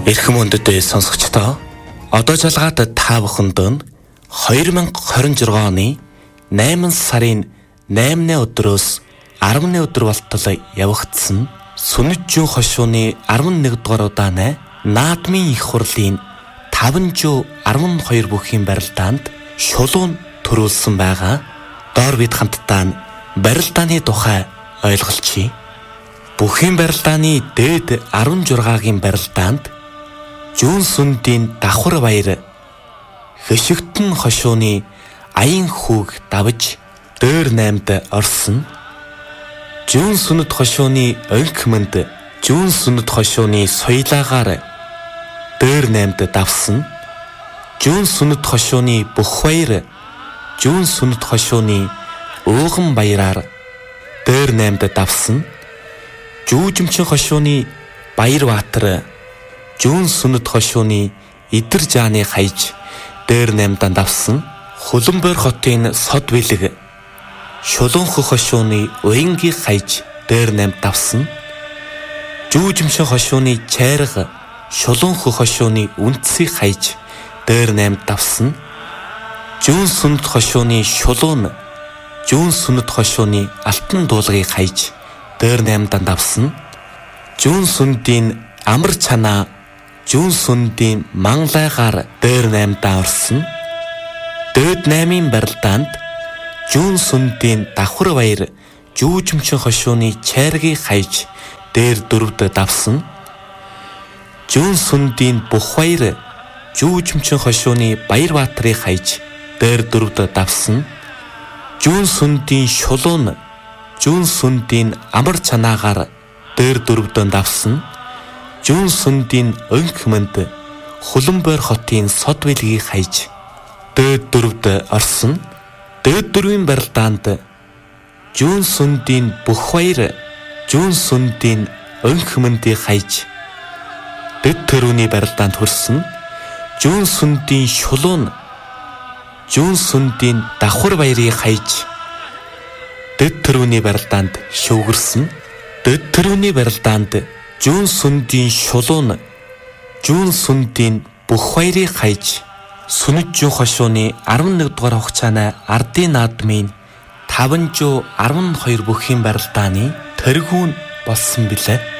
Эрхэм өндөдөө сонсогчдоо одоо жалгаад та бүхэнд нь 2026 оны 8 сарын 8-ны өдрөөс 10-ны өдөр болтол явагдсан Сүнэтжүү хошууны 11 дугаар удааны наадмын их хурлын 512 бүхийн барилдаанд шулуун төрүүлсэн байгаа. Доор бид хамтдаа барилдааны тухай ойлголцъя. Бүхийн барилдааны дээд 16-гийн барилдаанд Жүүн сүндийн давхар баяр Хөшигтэн хошууны аян хүүг давж дээр 8-д орсон. Жүүн сүнэт хошууны өнхмөнд Жүүн сүнэт хошууны соёлагаар дээр 8-д давсан. Жүүн сүнэт хошууны бүх баяр Жүүн сүнэт хошууны ууган баяраар дээр 8-д давсан. Жүүжимчин хошууны Баярбаатар Жүүн сүнэт хошууны Идэр жааны хаяж дээр 8-д давсан. Хуланбойр хотын сод бэлэг Шулуунх хошууны уянгийн хаяж дээр 8-д давсан. Жүүжимшин хошууны Чайрга Шулуунх хошууны үндсийг хаяж дээр 8-д давсан. Жүүн сүнэт хошууны Шулуун Жүүн сүнэт хошууны Алтан дуулгыг хаяж дээр 8-д давсан. Жүүн сүндийн амар чанаа Жүүн сүндийн манлайгаар дээр 8-д орсон. Дээд 8-ын барилдаанд Жүүн сүндийн давхар баяр Жүүжимчин хошууны Чайргийг хаяж дээр 4-д давсан. Жүүн сүндийн бүх баяр Жүүжимчин хошууны Баярбаатарыг хаяж дээр 4-д давсан. Жүүн сүндийн Шулуун Жүүн сүндийн амар чанаагаар дээр 4-д давсан. Жүүн сүндийн өнхмөнд Хуланбойр хотын сод бэлгийг хаяж дээд 4-д орсон. Дээд 4-ийн барилдаанд Жүүн сүндийн бүх баяр Жүүн сүндийн өнхмөндийг хаяж дэд төрөний барилдаанд хүрсэн. Жүүн сүндийн Шулуун Жүүн сүндийн давхар баярыг хаяж дэд төрөний барилдаанд шүүгэрсэн. Дэд төрөний барилдаанд Жүүн сүндийн Шулуун Жүүн сүндийн бүх баярыг хаяж Сүнэтжүү хошууны 11 дугаар хугацааны ардын наадмын 512 бүхийн барилдааны тэргүүн болсон билээ.